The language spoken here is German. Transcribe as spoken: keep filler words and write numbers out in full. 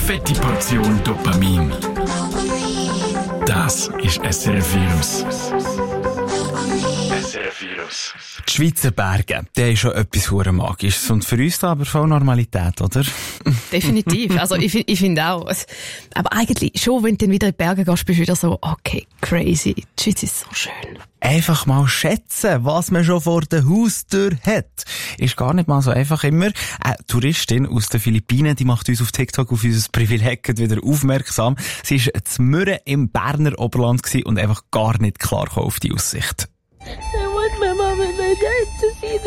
fette Portion Dopamin. Das ist S R F Virus. S R F Virus. Die Schweizer Berge, der ist schon etwas hure Magisches. Und für uns da aber voll Normalität, oder? Definitiv. Also ich, ich finde auch. Aber eigentlich schon, wenn du dann wieder in die Berge gehst, bist du wieder so, okay, crazy. Die Schweiz ist so schön. Einfach mal schätzen, was man schon vor der Haustür hat. Ist gar nicht mal so einfach immer. Eine Touristin aus den Philippinen, die macht uns auf TikTok auf unser Privileg wieder aufmerksam. Sie war zu Mürren im Berner Oberland und einfach gar nicht klar auf die Aussicht. I want my mom and my dad to see them.